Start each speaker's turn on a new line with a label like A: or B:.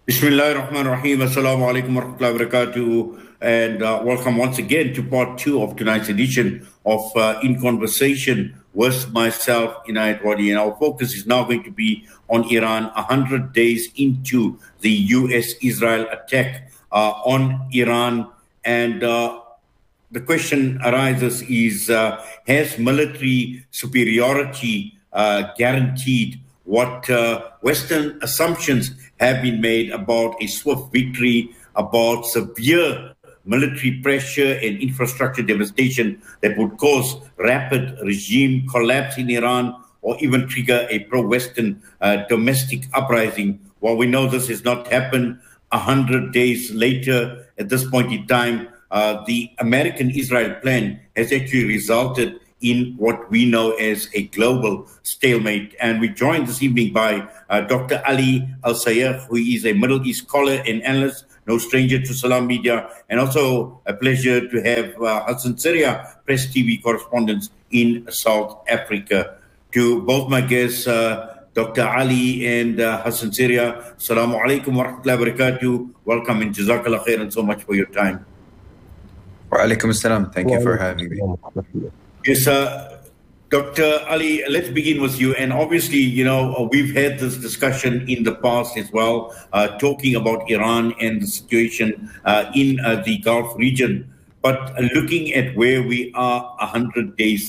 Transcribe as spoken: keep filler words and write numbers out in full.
A: Bismillah ar-Rahman ar-Rahim. Assalamu alaikum wa rahmatullahi wa barakatuh. And uh, welcome once again to part two of tonight's edition of uh, In Conversation with myself, Inayat Wadi. And our focus is now going to be on Iran, one hundred days into the U S Israel attack uh, on Iran. And uh, the question arises is, uh, has military superiority uh, guaranteed what uh, Western assumptions have been made about a swift victory, about severe military pressure and infrastructure devastation that would cause rapid regime collapse in Iran or even trigger a pro-Western uh, domestic uprising? While we know this has not happened, one hundred days later, at this point in time, uh, the American-Israel plan has actually resulted in what we know as a global stalemate. And we're joined this evening by uh, Doctor Ali Al-Sayegh, who is a Middle East scholar and analyst, no stranger to Salam Media, and also a pleasure to have uh, Hassan Syria, Press T V correspondent in South Africa. To both my guests, uh, Doctor Ali and uh, Hassan Syria, Assalamu alaikum wa rahmatullahi wa barakatuh. Welcome and Jazakallah khair and so much for your time.
B: Wa alaikum assalam. Thank you for having me.
A: Yes, uh, Doctor Ali, let's begin with you. And obviously, you know, we've had this discussion in the past as well, uh, talking about Iran and the situation uh, in uh, the Gulf region. But uh, looking at where we are one hundred days